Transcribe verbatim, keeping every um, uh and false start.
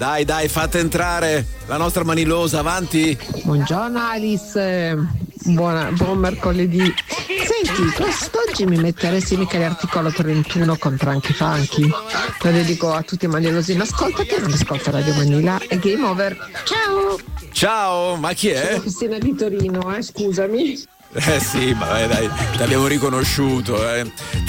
Dai, dai, fate entrare la nostra Manilosa, avanti. Buongiorno Alice, Buona, buon mercoledì. Senti, quest'oggi mi metteresti mica l'articolo trentuno con Tranchi Funky. Lo dedico a tutti i manilosi in ascolto che non ascolta Radio Manila. E game over. Ciao. Ciao, ma chi è? Sono Cristina di Torino, eh, scusami. Eh sì, ma dai, dai, ti abbiamo riconosciuto, eh.